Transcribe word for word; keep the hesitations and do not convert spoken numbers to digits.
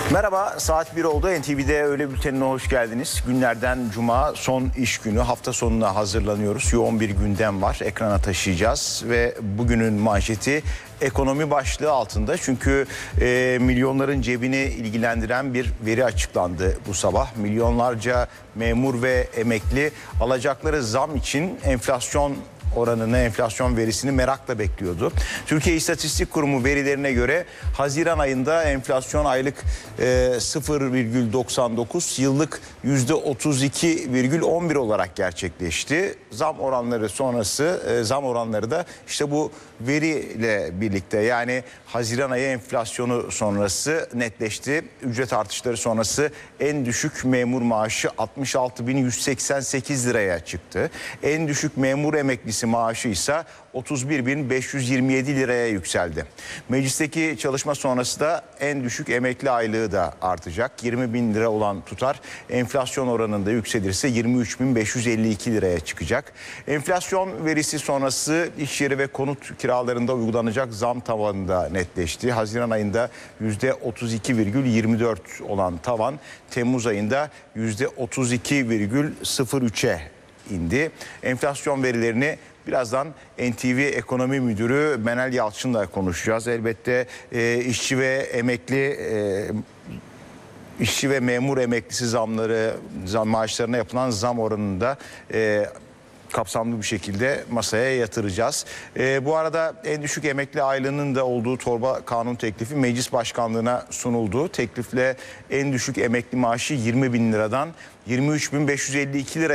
Merhaba, saat bir oldu. N T V'de öğle bültenine hoş geldiniz. Günlerden cuma, son iş günü, hafta sonuna hazırlanıyoruz. Yoğun bir gündem var, ekrana taşıyacağız ve bugünün manşeti ekonomi başlığı altında. Çünkü e, milyonların cebini ilgilendiren bir veri açıklandı bu sabah. Milyonlarca memur ve emekli alacakları zam için enflasyon oranını, enflasyon verisini merakla bekliyordu. Türkiye İstatistik Kurumu verilerine göre Haziran ayında enflasyon aylık e, sıfır virgül doksan dokuz, yıllık yüzde otuz iki virgül on bir olarak gerçekleşti. Zam oranları sonrası, e, zam oranları da işte bu veriyle birlikte, yani Haziran ayı enflasyonu sonrası netleşti. Ücret artışları sonrası en düşük memur maaşı altmış altı bin yüz seksen sekiz liraya çıktı. En düşük memur emeklisi maaşı ise otuz bir bin beş yüz yirmi yedi liraya yükseldi. Meclisteki çalışma sonrası da en düşük emekli aylığı da artacak. yirmi bin lira olan tutar enflasyon oranında yükselirse yirmi üç bin beş yüz elli iki liraya çıkacak. Enflasyon verisi sonrası iş yeri ve konut kiralarında uygulanacak zam tavanı da netleşti. Haziran ayında yüzde otuz iki virgül yirmi dört olan tavan Temmuz ayında yüzde otuz iki virgül sıfır üçe indi. Enflasyon verilerini birazdan N T V Ekonomi Müdürü Menel Yalçın'la konuşacağız. Elbette e, işçi ve emekli e, işçi ve memur emeklisi zamları, zam maaşlarına yapılan zam oranında e, kapsamlı bir şekilde masaya yatıracağız. E, bu arada en düşük emekli aylığının da olduğu torba kanun teklifi meclis başkanlığına sunuldu. Teklifle en düşük emekli maaşı yirmi bin liradan yirmi üç bin beş yüz elli iki lira